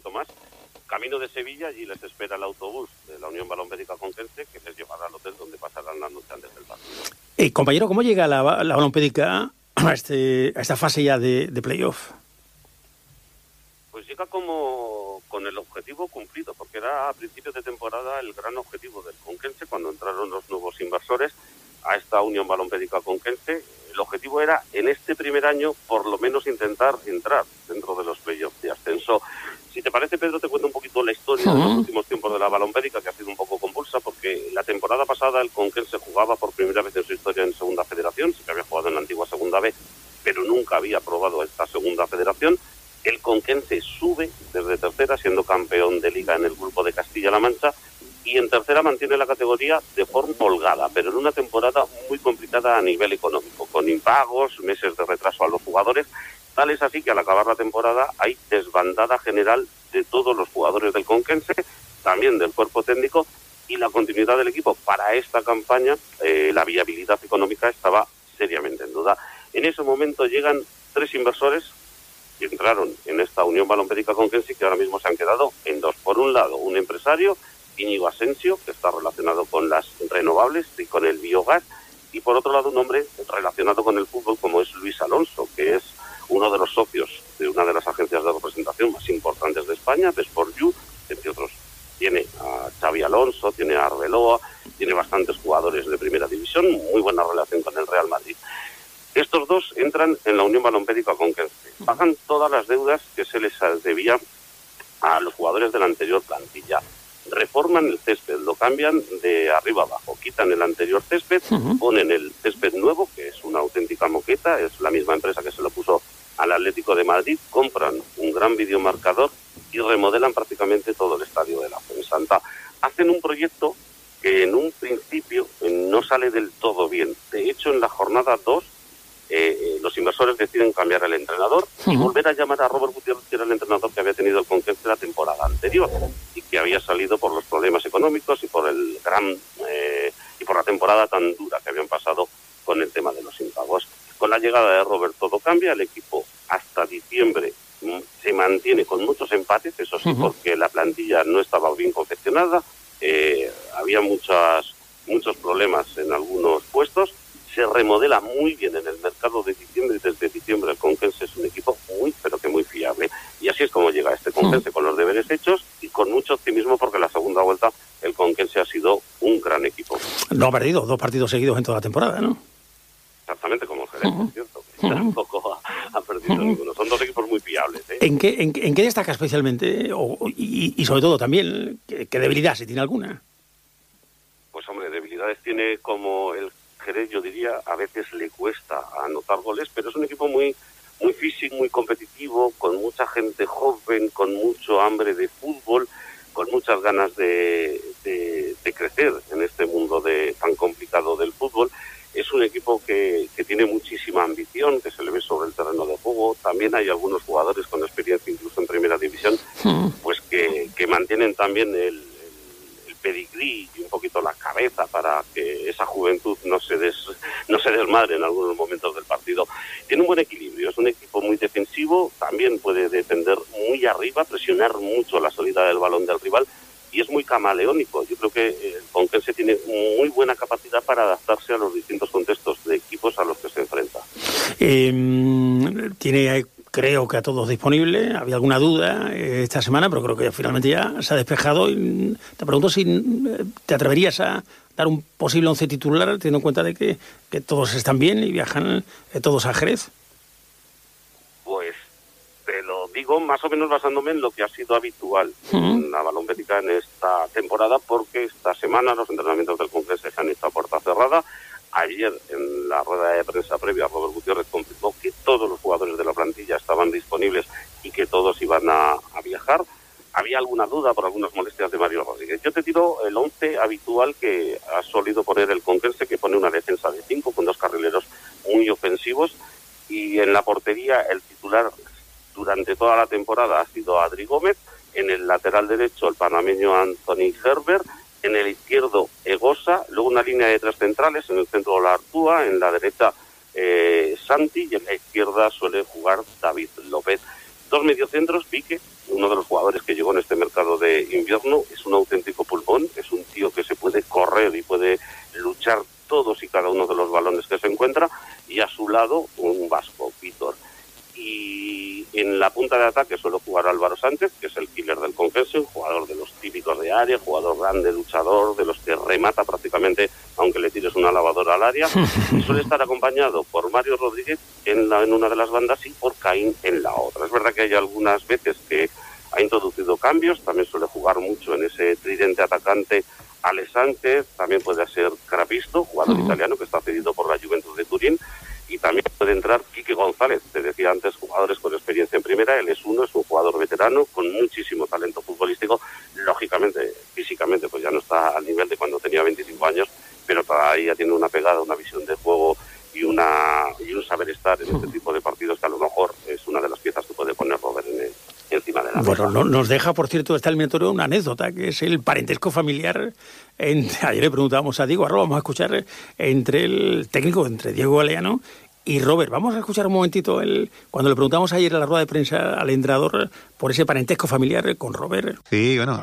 mucho más. Camino de Sevilla, allí les espera el autobús de la Unión Balompédica Conquense, que les llevará al hotel donde pasarán la noche antes del partido. Compañero, ¿cómo llega la Balompédica a esta fase ya de playoff? Pues llega como con el objetivo cumplido, porque era a principios de temporada el gran objetivo del Conquense cuando entraron los nuevos inversores a esta Unión Balompédica Conquense. El objetivo era, en este primer año, por lo menos intentar entrar dentro de los playoffs de ascenso. Si te parece, Pedro, te cuento un poquito la historia de los últimos tiempos de la Balompédica, que ha sido un poco convulsa, porque la temporada pasada el Conquense jugaba por primera vez en su historia en Segunda Federación, sí que había jugado en la antigua Segunda B, pero nunca había probado esta Segunda Federación. El Conquense sube desde tercera, siendo campeón de Liga en el grupo de Castilla-La Mancha, y en tercera mantiene la categoría de forma holgada, pero en una temporada muy complicada a nivel económico, con impagos, meses de retraso a los jugadores. Tal es así que al acabar la temporada hay desbandada general de todos los jugadores del Conquense, también del cuerpo técnico, y la continuidad del equipo para esta campaña, la viabilidad económica estaba seriamente en duda. En ese momento llegan 3 inversores que entraron en esta Unión Balompédica Conquense y que ahora mismo se han quedado en 2. Por un lado, un empresario, Íñigo Asensio, que está relacionado con las renovables y con el biogás, y por otro lado un hombre relacionado con el fútbol como es Luis Alonso, que es uno de los socios de una de las agencias de representación más importantes de España, de Sport-U, entre otros. Tiene a Xavi Alonso, tiene a Arbeloa, tiene bastantes jugadores de primera división, muy buena relación con el Real Madrid. Estos 2 entran en la Unión Balompédica Conquense, pagan todas las deudas que se les debía a los jugadores de la anterior plantilla, reforman el césped, lo cambian de arriba abajo, quitan el anterior césped, ponen el césped nuevo, que es una auténtica moqueta, es la misma empresa que se lo puso al Atlético de Madrid, compran un gran videomarcador y remodelan prácticamente todo el estadio de la Fuensanta. Hacen un proyecto que en un principio no sale del todo bien. De hecho, en la jornada 2, los inversores deciden cambiar el entrenador y volver a llamar a Robert Gutiérrez, que era el entrenador que había tenido el Conquense la temporada anterior y que había salido por los problemas económicos y por el y por la temporada tan dura que habían pasado con el tema de los impagos. Con la llegada de Robert todo cambia, el equipo hasta diciembre se mantiene con muchos empates, eso sí, porque la plantilla no estaba bien confeccionada, había muchos problemas en algunos puestos. Se remodela muy bien en el mercado de diciembre, y desde diciembre el Conquense es un equipo muy, pero que muy fiable. Y así es como llega este Conquense, con los deberes hechos y con mucho optimismo, porque la segunda vuelta el Conquense ha sido un gran equipo. No ha perdido 2 partidos seguidos en toda la temporada, ¿no? Exactamente como el Jerez, por cierto. Tampoco ha perdido ninguno. Son 2 equipos muy fiables, ¿eh? ¿En qué destaca especialmente? Y sobre todo también, ¿qué debilidad, si tiene alguna? Pues hombre, debilidades tiene como el Jerez, yo diría, a veces le cuesta anotar goles, pero es un equipo muy físico, muy competitivo, con mucha gente joven, con mucho hambre de fútbol, con muchas ganas de crecer en este mundo tan complicado del fútbol. Es un equipo que tiene muchísima ambición, que se le ve sobre el terreno de juego. También hay algunos jugadores con experiencia, incluso en primera división, pues que mantienen también el pedigrí y un poquito la cabeza para que esa juventud no se desmadre en algunos momentos del partido. Tiene un buen equilibrio, es un equipo muy defensivo, también puede defender muy arriba, presionar mucho la salida del balón del rival, y es muy camaleónico. Yo creo que el Conquense tiene muy buena capacidad para adaptarse a los distintos contextos de equipos a los que se enfrenta. Tiene, creo que a todos disponible. Había alguna duda esta semana, pero creo que finalmente ya se ha despejado. Y te pregunto si te atreverías a dar un posible 11 titular, teniendo en cuenta de que todos están bien y viajan todos a Jerez. Pues te lo digo más o menos basándome en lo que ha sido habitual en la Balompédica en esta temporada, porque esta semana los entrenamientos del Conquense se han hecho a puerta cerrada. Ayer, en la rueda de prensa previa, Robert Gutiérrez confirmó que todos los jugadores de la plantilla estaban disponibles y que todos iban a viajar. Había alguna duda por algunas molestias de Mario Rodríguez. Yo te tiro el 11 habitual que ha solido poner el Conquense, que pone una defensa de 5 con 2 carrileros muy ofensivos, y en la portería el titular durante toda la temporada ha sido Adri Gómez, en el lateral derecho el panameño Anthony Herbert, en el izquierdo Egosa, luego una línea de 3 centrales, en el centro la Artúa, en la derecha Santi, y en la izquierda suele jugar David López. 2 mediocentros, Pique, un uno de los jugadores que llegó en este mercado de invierno, es un auténtico pulmón, es un tío que se puede correr y puede luchar todos y cada uno de los balones que se encuentra, y a su lado un vasco, Vítor. Y en la punta de ataque suele jugar Álvaro Sánchez, que es el killer del Conquense, un jugador de los típicos de área, jugador grande, luchador, de los que remata prácticamente aunque le tires una lavadora al área, y suele estar acompañado por Mario Rodríguez en una de las bandas y por Caín en la otra. Es verdad que hay algunas veces que ha introducido cambios, también suele jugar mucho en ese tridente atacante Ale Sánchez, también puede ser Crapisto, jugador italiano que está cedido por la Juventus de Turín, y también puede entrar Quique González, te decía antes, jugadores con experiencia en primera. Él es un jugador veterano con muchísimo talento futbolístico. Lógicamente, físicamente, pues ya no está al nivel de cuando tenía 25 años, pero todavía tiene una pegada, una visión de juego y un saber estar en este tipo de partidos, que a lo mejor es una de las piezas que puede poner Robert encima de la mesa. Bueno, nos deja, por cierto, esta eliminatoria una anécdota, que es el parentesco familiar. Ayer le preguntábamos a Diego, ahora vamos a escuchar entre el técnico, entre Diego Galeano y Robert. Vamos a escuchar un momentito cuando le preguntamos ayer en la rueda de prensa al entrenador por ese parentesco familiar con Robert. Sí, bueno,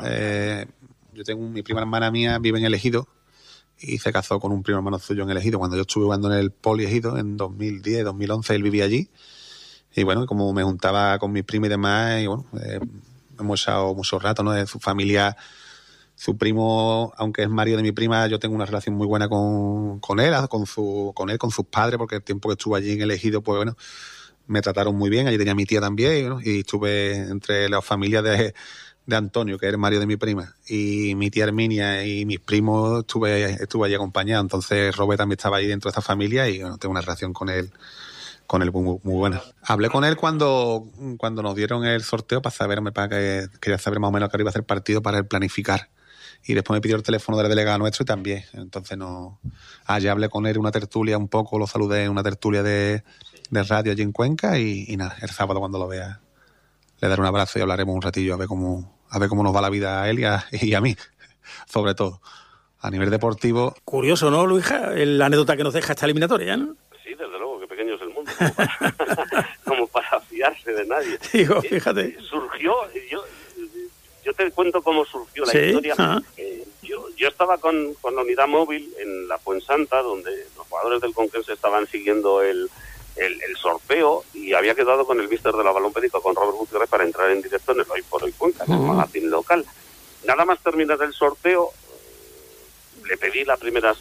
yo tengo mi prima hermana mía, vive en el Ejido, y se casó con un primo hermano suyo en el Ejido. Cuando yo estuve jugando en el Poli Ejido en 2010, 2011, él vivía allí. Y bueno, como me juntaba con mis primos y demás, y bueno, hemos estado mucho rato, ¿no? De su familia, su primo, aunque es marido de mi prima, yo tengo una relación muy buena con él, con sus padres, porque el tiempo que estuve allí en el Ejido, pues bueno, me trataron muy bien. Allí tenía mi tía también, y, bueno, y estuve entre las familias de Antonio, que era el marido de mi prima, y mi tía Herminia y mis primos, estuve allí acompañado. Entonces Robert también estaba ahí dentro de esta familia, y bueno, tengo una relación con él muy buena. Hablé con él cuando nos dieron el sorteo quería saber más o menos qué iba a hacer el partido para él planificar. Y después me pidió el teléfono del delegado nuestro y también. Entonces ya hablé con él en una tertulia un poco, lo saludé en una tertulia de radio allí en Cuenca, y nada, el sábado cuando lo vea le daré un abrazo y hablaremos un ratillo a ver cómo nos va la vida a él y a mí, sobre todo. A nivel deportivo... Curioso, ¿no, Luija? La anécdota que nos deja esta eliminatoria, ¿no? Sí, desde luego, que pequeño es el mundo, como para fiarse de nadie. Digo, fíjate. Surgió, yo te cuento cómo surgió la historia. Yo estaba con la unidad móvil en la Fuensanta, donde los jugadores del Conquense estaban siguiendo el sorteo, y había quedado con el míster de la Balompédica, con Robert Gutiérrez, para entrar en directo en el Hoy por Hoy Cuenca, en el magazine local. Nada más terminar el sorteo, le pedí las primeras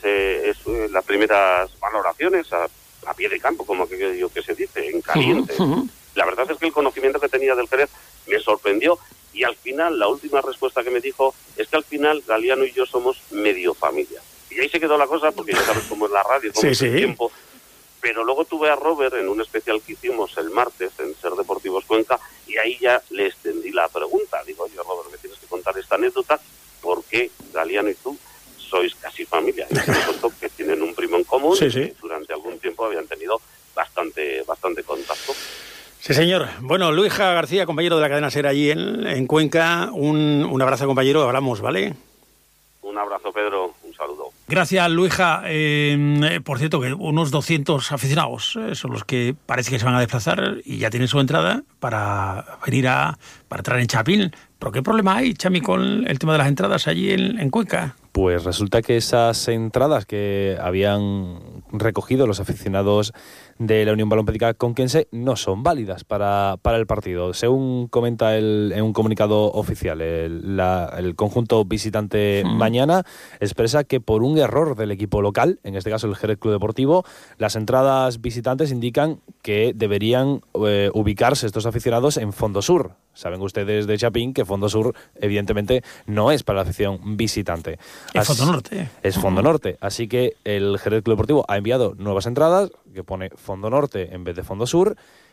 valoraciones a pie de campo, como aquello que se dice, en caliente. La verdad es que el conocimiento que tenía del Jerez me sorprendió, y al final, la última respuesta que me dijo es que al final Galeano y yo somos medio familia. Y ahí se quedó la cosa, porque ya sabes cómo es la radio, cómo es el tiempo. Pero luego tuve a Robert en un especial que hicimos el martes en Ser Deportivos Cuenca, y ahí ya le extendí la pregunta. Digo, oye, Robert, me tienes que contar esta anécdota, porque Galeano y tú sois casi familia. Y me contó que tienen un primo en común, y durante algún tiempo habían tenido bastante contacto. Sí, señor. Bueno, Luija García, compañero de la cadena SER allí en Cuenca, un abrazo, compañero, hablamos, ¿vale? Un abrazo, Pedro, un saludo. Gracias, Luija. Por cierto, que unos 200 aficionados son los que parece que se van a desplazar y ya tienen su entrada para venir para entrar en Chapín. ¿Pero qué problema hay, Chami, con el tema de las entradas allí en Cuenca? Pues resulta que esas entradas que habían recogido los aficionados de la Unión Balompédica Conquense no son válidas para el partido. Según comenta en un comunicado oficial, el conjunto visitante mañana expresa que por un error del equipo local, en este caso el Jerez Club Deportivo, las entradas visitantes indican que deberían ubicarse estos aficionados en Fondo Sur. Saben ustedes de Chapín que Fondo Sur evidentemente no es para la afición visitante. Es Fondo Norte. Es Fondo Norte. Así que el Jerez Club Deportivo ha enviado nuevas entradas que pone Fondo Norte en vez de Fondo Sur,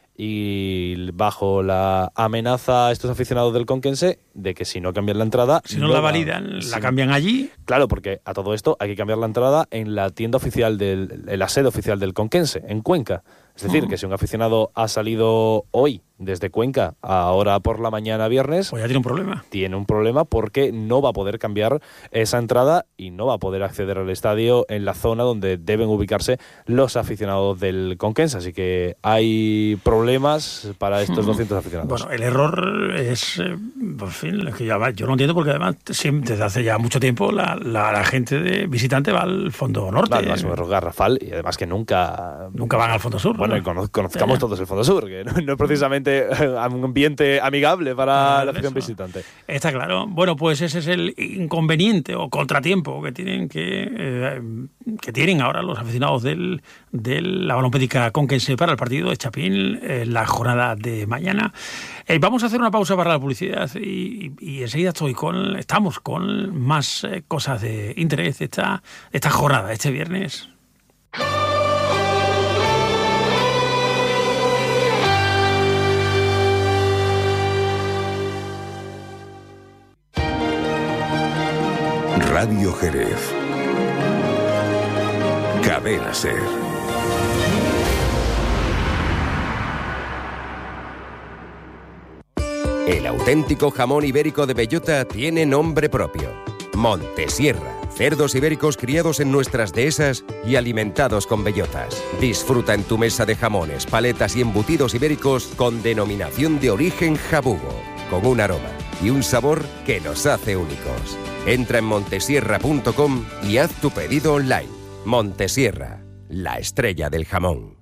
y bajo la amenaza a estos aficionados del Conquense de que si no cambian la entrada... Si no la validan, la cambian allí. Claro, porque a todo esto hay que cambiar la entrada en la tienda oficial en la sede oficial del Conquense, en Cuenca. Es decir, que si un aficionado ha salido hoy desde Cuenca, ahora por la mañana viernes, pues ya tiene un problema. Tiene un problema porque no va a poder cambiar esa entrada y no va a poder acceder al estadio en la zona donde deben ubicarse los aficionados del Conquense. Así que hay problemas para estos 200 aficionados. Bueno, el error es, por fin, es que ya va, yo no entiendo porque además desde hace ya mucho tiempo la gente de visitante va al fondo norte. Además, un error garrafal y además que nunca van al fondo sur. Bueno, ¿no? Conozcamos todos el fondo sur, que no es precisamente un ambiente amigable para la afición visitante. Está claro. Bueno, pues ese es el inconveniente o contratiempo que tienen que tienen ahora los aficionados de la Balompédica Conquense para el partido de Chapín la jornada de mañana. Vamos a hacer una pausa para la publicidad y enseguida estamos con más cosas de interés de esta jornada, este viernes. Radio Jerez. Cadena SER. El auténtico jamón ibérico de bellota tiene nombre propio. Montesierra. Cerdos ibéricos criados en nuestras dehesas y alimentados con bellotas. Disfruta en tu mesa de jamones, paletas y embutidos ibéricos con denominación de origen jabugo, con un aroma y un sabor que los hace únicos. Entra en montesierra.com y haz tu pedido online. Montesierra, la estrella del jamón.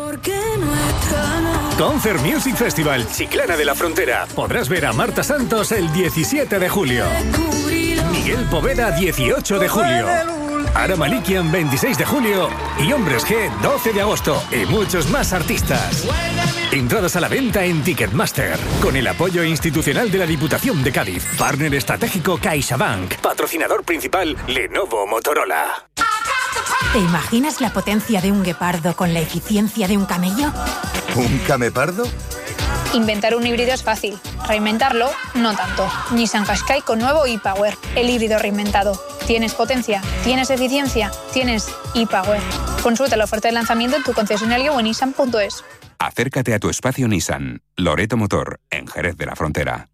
Concert Music Festival Chiclana de la Frontera. Podrás ver a Marta Santos el 17 de julio. Miguel Poveda 18 de julio. Ara Malikian 26 de julio. Y Hombres G 12 de agosto. Y muchos más artistas. Entradas a la venta en Ticketmaster. Con el apoyo institucional de la Diputación de Cádiz. Partner estratégico CaixaBank. Patrocinador principal Lenovo Motorola. ¿Te imaginas la potencia de un guepardo con la eficiencia de un camello? ¿Un camepardo? Inventar un híbrido es fácil, reinventarlo no tanto. Nissan Qashqai con nuevo e-Power, el híbrido reinventado. ¿Tienes potencia? ¿Tienes eficiencia? ¿Tienes e-Power? Consulta la oferta de lanzamiento en tu concesionario o en nissan.es. Acércate a tu espacio Nissan, Loreto Motor, en Jerez de la Frontera.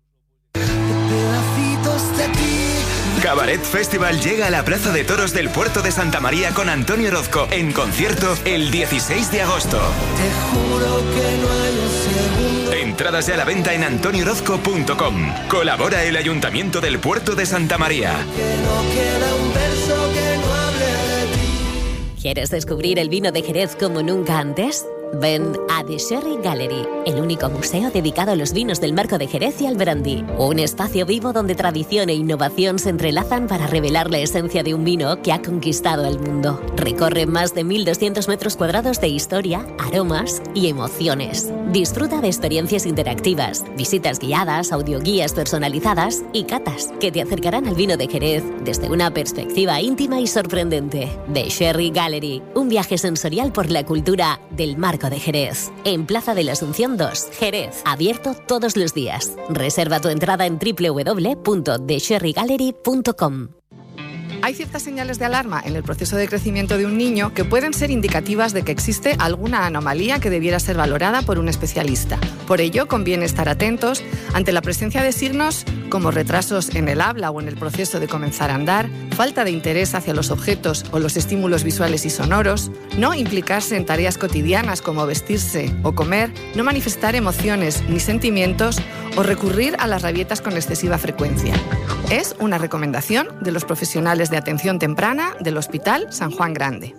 Cabaret Festival llega a la Plaza de Toros del Puerto de Santa María con Antonio Orozco en concierto el 16 de agosto. Te juro que no hay un segundo. Entradas ya a la venta en antoniorozco.com. Colabora el Ayuntamiento del Puerto de Santa María. Que no queda un verso que no hable de ti. ¿Quieres descubrir el vino de Jerez como nunca antes? Ven a The Sherry Gallery, el único museo dedicado a los vinos del Marco de Jerez y al brandy. Un espacio vivo donde tradición e innovación se entrelazan para revelar la esencia de un vino que ha conquistado el mundo. Recorre más de 1.200 metros cuadrados de historia, aromas y emociones. Disfruta de experiencias interactivas, visitas guiadas, audioguías personalizadas y catas que te acercarán al vino de Jerez desde una perspectiva íntima y sorprendente. The Sherry Gallery, un viaje sensorial por la cultura del Marco de Jerez, en Plaza de la Asunción 2, Jerez, abierto todos los días. Reserva tu entrada en www.thesherrygallery.com. Hay ciertas señales de alarma en el proceso de crecimiento de un niño que pueden ser indicativas de que existe alguna anomalía que debiera ser valorada por un especialista. Por ello, conviene estar atentos ante la presencia de signos como retrasos en el habla o en el proceso de comenzar a andar, falta de interés hacia los objetos o los estímulos visuales y sonoros, no implicarse en tareas cotidianas como vestirse o comer, no manifestar emociones ni sentimientos o recurrir a las rabietas con excesiva frecuencia. Es una recomendación de los profesionales de atención temprana del Hospital San Juan Grande.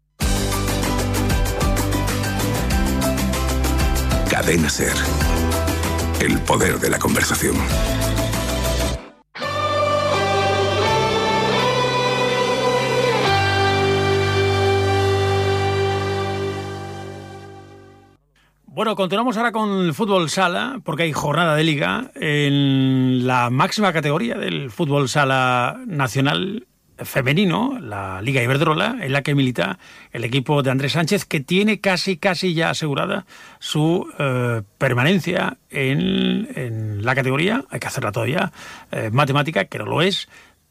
Cadena SER. El poder de la conversación. Bueno, continuamos ahora con el fútbol sala, porque hay jornada de liga en la máxima categoría del fútbol sala nacional femenino, la Liga Iberdrola, en la que milita el equipo de Andrés Sánchez, que tiene casi ya asegurada su permanencia en la categoría. Hay que hacerla todavía matemática, que no lo es,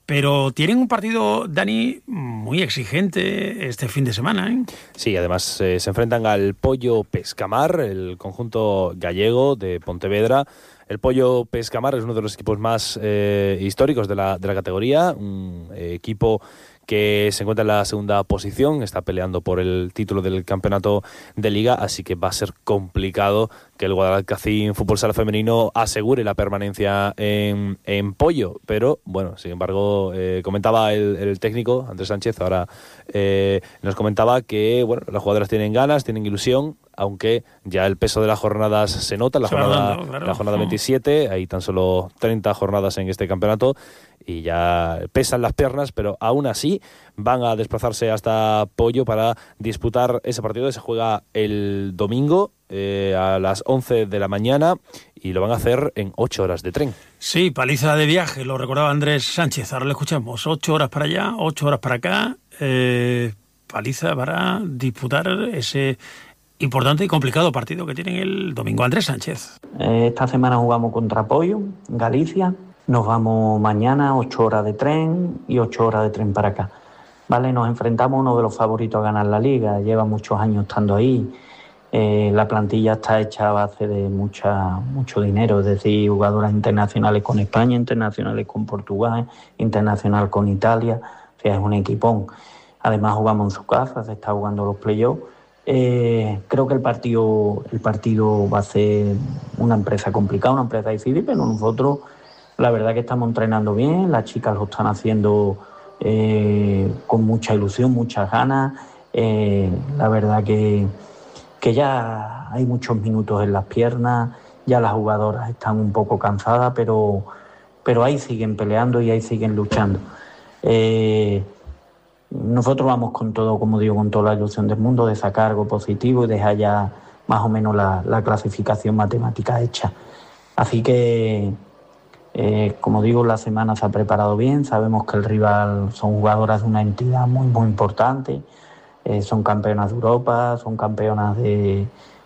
Pero tienen un partido, Dani, muy exigente este fin de semana, ¿eh? Sí, además se enfrentan al Pollo Pescamar, el conjunto gallego de Pontevedra. El Pollo Pescamar es uno de los equipos más históricos de la categoría, un equipo que se encuentra en la segunda posición, está peleando por el título del campeonato de Liga, así que va a ser complicado que el Guadalcacín Fútbol Sala Femenino asegure la permanencia en Pollo, pero bueno, sin embargo, comentaba el técnico, Andrés Sánchez, ahora nos comentaba que bueno, las jugadoras tienen ganas, tienen ilusión, aunque ya el peso de las jornadas se nota, la jornada 27, hay tan solo 30 jornadas en este campeonato y ya pesan las piernas, pero aún así van a desplazarse hasta Pollo para disputar ese partido. Se juega el domingo a las 11 de la mañana y lo van a hacer en 8 horas de tren. Sí, paliza de viaje, lo recordaba Andrés Sánchez, ahora lo escuchamos, 8 horas para allá, 8 horas para acá, paliza para disputar ese importante y complicado partido que tienen el domingo. Andrés Sánchez. Esta semana jugamos contra Pollo, Galicia. Nos vamos mañana, 8 horas de tren y 8 horas de tren para acá. Vale, nos enfrentamos a uno de los favoritos a ganar la Liga. Lleva muchos años estando ahí. La plantilla está hecha a base de mucho dinero, es decir, jugadoras internacionales con España, internacionales con Portugal, internacional con Italia. O sea, es un equipón. Además jugamos en su casa, se está jugando los playoffs. Creo que el partido va a ser una empresa complicada, una empresa difícil, pero nosotros la verdad que estamos entrenando bien, las chicas lo están haciendo con mucha ilusión, muchas ganas. La verdad que ya hay muchos minutos en las piernas, ya las jugadoras están un poco cansadas, pero ahí siguen peleando y ahí siguen luchando. Nosotros vamos con todo, como digo, con toda la ilusión del mundo de sacar algo positivo y dejar ya más o menos la clasificación matemática hecha. Así que, como digo, la semana se ha preparado bien, sabemos que el rival son jugadoras de una entidad muy, muy importante, son campeonas de Europa, son campeonas de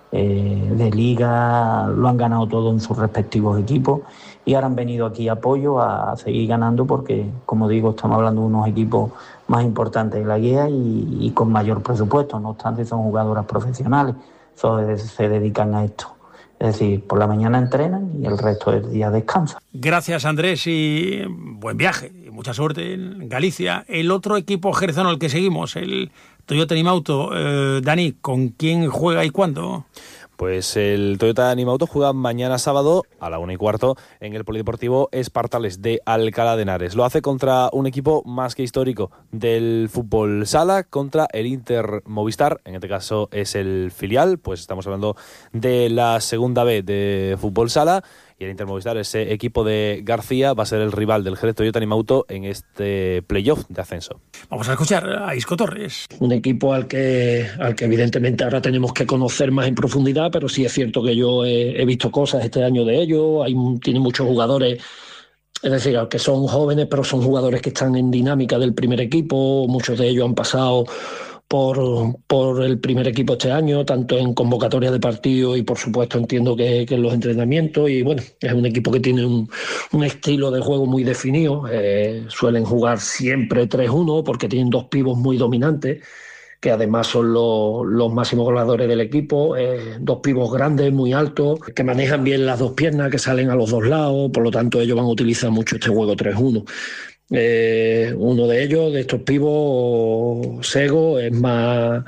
Liga, lo han ganado todo en sus respectivos equipos y ahora han venido aquí a Pollo a seguir ganando porque, como digo, estamos hablando de unos equipos más importantes de la guía y con mayor presupuesto. No obstante, son jugadoras profesionales, se dedican a esto. Es decir, por la mañana entrenan y el resto del día descansan. Gracias, Andrés, y buen viaje y mucha suerte en Galicia. El otro equipo jerezano al que seguimos, el Toyota Animauto. Dani, ¿con quién juega y cuándo? Pues el Toyota Animauto juega mañana sábado a la 1:15 en el Polideportivo Espartales de Alcalá de Henares. Lo hace contra un equipo más que histórico del fútbol sala, contra el Inter Movistar. En este caso es el filial, pues estamos hablando de la segunda B de fútbol sala. Y el Inter Movistar, ese equipo de García, va a ser el rival del Jerez Toyota Animauto en este playoff de ascenso. Vamos a escuchar a Isco Torres. Un equipo al que evidentemente ahora tenemos que conocer más en profundidad, pero sí es cierto que yo he visto cosas este año de ellos. Tiene muchos jugadores, es decir, que son jóvenes, pero son jugadores que están en dinámica del primer equipo. Muchos de ellos han pasado por el primer equipo este año, tanto en convocatorias de partido y por supuesto entiendo que en los entrenamientos. Y bueno, es un equipo que tiene un estilo de juego muy definido. Suelen jugar siempre 3-1 porque tienen dos pibos muy dominantes, que además son los máximos goleadores del equipo, dos pibos grandes, muy altos, que manejan bien las dos piernas, que salen a los dos lados, por lo tanto ellos van a utilizar mucho este juego 3-1. Uno de ellos, de estos pibos, Sego, es más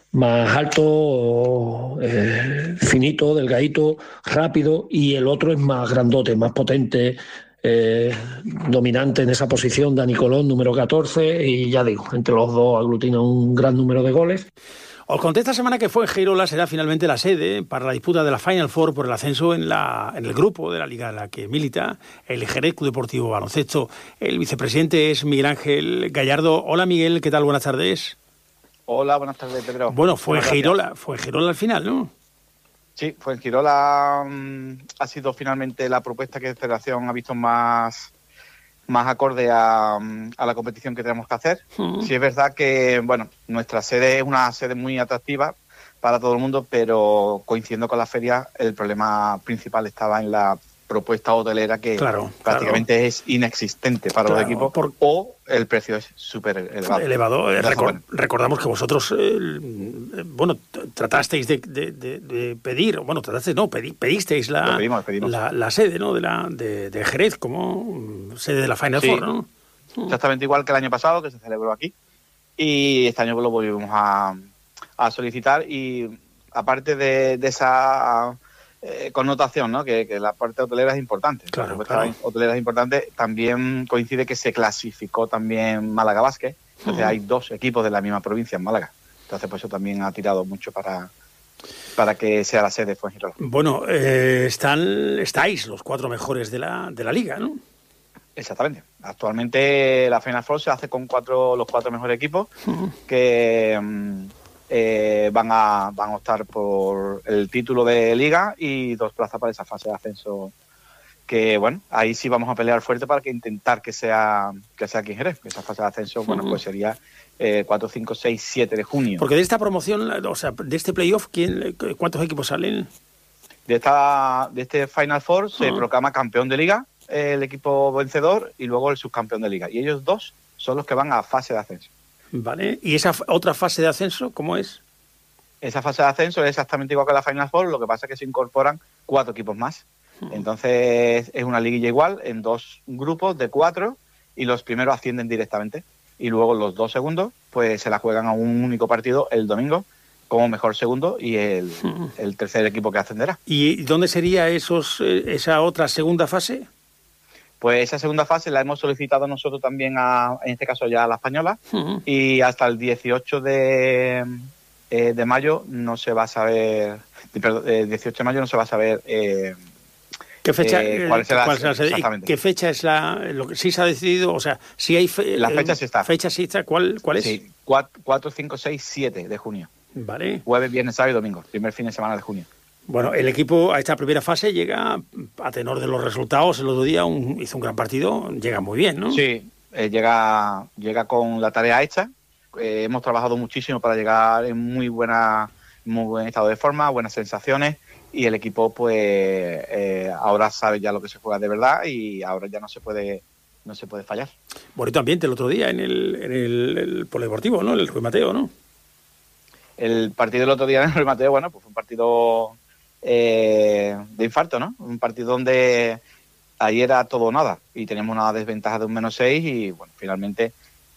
alto, finito, delgadito, rápido, y el otro es más grandote, más potente, dominante en esa posición, Dani Colón, número 14, y ya digo, entre los dos aglutina un gran número de goles. Os conté esta semana que Fuengirola será finalmente la sede para la disputa de la Final Four por el ascenso en el grupo de la liga en la que milita el Jerez Club Deportivo Baloncesto. El vicepresidente es Miguel Ángel Gallardo. Hola Miguel, ¿qué tal? Buenas tardes. Hola, buenas tardes, Pedro. Bueno, Fuengirola al final, ¿no? Sí, Fuengirola ha sido finalmente la propuesta que la Federación ha visto más acorde a la competición que tenemos que hacer. Sí es verdad que, bueno, nuestra sede es una sede muy atractiva para todo el mundo, pero coincidiendo con la feria, el problema principal estaba en la propuesta hotelera que prácticamente es inexistente para los equipos, o el precio es súper elevado. Recordamos que vosotros, tratasteis de pedir, pedisteis la sede, ¿no?, de Jerez como sede de la Final Four, ¿no? Exactamente igual que el año pasado, que se celebró aquí, y este año lo volvimos a solicitar, y aparte de esa connotación, ¿no?, que la parte hotelera es importante. Claro. Hotelera es importante. También coincide que se clasificó también Málaga Basket. Entonces hay 2 equipos de la misma provincia en Málaga. Entonces pues eso también ha tirado mucho para que sea la sede de Fuengirola. Bueno, estáis los 4 mejores de la liga, ¿no? Exactamente. Actualmente la Final Four se hace con los 4 mejores equipos que van a optar por el título de liga y 2 plazas para esa fase de ascenso, que bueno, ahí sí vamos a pelear fuerte para intentar que sea aquí en Jerez. Esa fase de ascenso, pues sería 4, 5, 6, 7 de junio. Porque de esta promoción, o sea, de este playoff, ¿cuántos equipos salen? De este Final Four se proclama campeón de liga el equipo vencedor y luego el subcampeón de liga, y ellos 2 son los que van a fase de ascenso. Vale, ¿y esa otra fase de ascenso cómo es? Esa fase de ascenso es exactamente igual que la Final Four, lo que pasa es que se incorporan 4 equipos más. Entonces es una liguilla igual, en 2 grupos de 4, y los primeros ascienden directamente. Y luego los 2 segundos pues se la juegan a un único partido el domingo como mejor segundo, y el tercer equipo que ascenderá. ¿Y dónde sería esa otra segunda fase? Pues esa segunda fase la hemos solicitado nosotros también en este caso ya a la Española, y hasta el 18 de mayo no se va a saber, 18 de mayo no se va a saber ¿qué fecha? ¿Cuál será exactamente? ¿Qué fecha es lo que sí se ha decidido? O sea, si hay la fecha sí está. ¿Fecha sí está? ¿Cuál es? Sí, 4, 5, 6, 7 de junio. Vale. Jueves, viernes, sábado y domingo, primer fin de semana de junio. Bueno, el equipo a esta primera fase llega, a tenor de los resultados, el otro día hizo un gran partido, llega muy bien, ¿no? Sí, llega con la tarea hecha. Hemos trabajado muchísimo para llegar en muy buen estado de forma, buenas sensaciones, y el equipo pues ahora sabe ya lo que se juega de verdad, y ahora ya no se puede fallar. Bonito ambiente el otro día en el polideportivo, ¿no? El Ruiz Mateo, ¿no? El partido del otro día en el Ruiz Mateo, bueno, pues fue un partido de infarto, ¿no? Un partido donde ahí era todo o nada, y teníamos una desventaja de un -6, y bueno, finalmente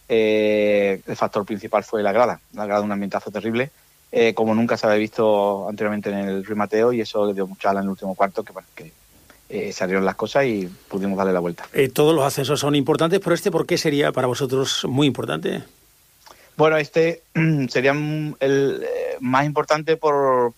el factor principal fue la grada, un ambientazo terrible, como nunca se había visto anteriormente en el Ruiz Mateo, y eso le dio mucha ala en el último cuarto, que salieron las cosas y pudimos darle la vuelta. Todos los ascensos son importantes, pero ¿por qué sería para vosotros muy importante? Bueno, sería el más importante por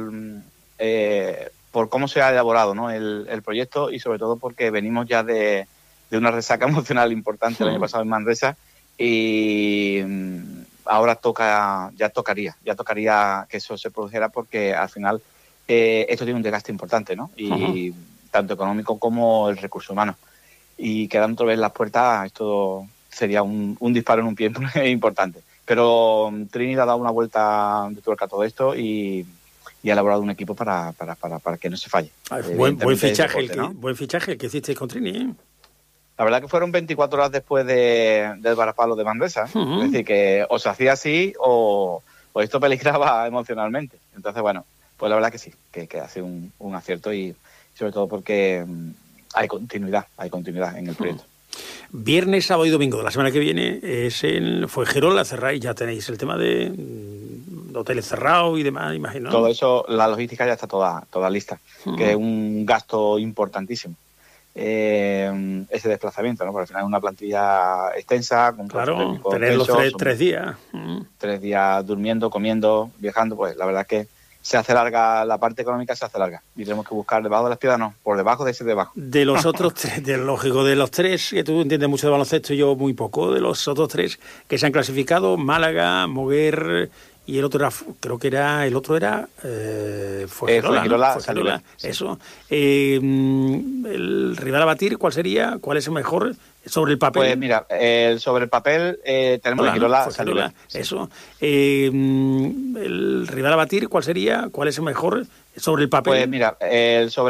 cómo se ha elaborado, ¿no?, el proyecto, y sobre todo porque venimos ya de una resaca emocional importante el año pasado en Manresa, y ahora tocaría que eso se produjera, porque al final esto tiene un desgaste importante, ¿no? Y tanto económico como el recurso humano. Y quedando otra vez las puertas, esto sería un disparo en un pie importante. Pero Trini ha dado una vuelta de tuerca a todo esto y ha elaborado un equipo para que no se falle. Buen fichaje el que hiciste con Trini, ¿eh? La verdad que fueron 24 horas después del varapalo de Manresa. Es decir, que o se hacía así o esto peligraba emocionalmente. Entonces, bueno, pues la verdad que sí, que ha sido un acierto, y sobre todo porque hay continuidad en el proyecto. Viernes, sábado y domingo de la semana que viene es en Fuengirola, cerráis, ya tenéis el tema de hoteles cerrados y demás, imagino. Todo eso, la logística ya está toda lista, que es un gasto importantísimo. Ese desplazamiento, ¿no? Porque al final es una plantilla extensa, con tener los 3 días. 3 días durmiendo, comiendo, viajando, pues la verdad es que se hace larga, la parte económica se hace larga, y tenemos que buscar debajo de las piedras, no, por debajo de ese debajo. De los otros 3, lógico, de los 3, que tú entiendes mucho de baloncesto y yo muy poco, de los otros 3 que se han clasificado, Málaga, Moguer, y el otro era, Fuengirola, eso. El rival a batir, ¿cuál sería? ¿Cuál es el mejor sobre el papel? Pues mira, sobre el papel tenemos Fuengirola, eso. El rival a batir, ¿cuál sería? ¿Cuál es el mejor sobre el papel? Pues mira, sobre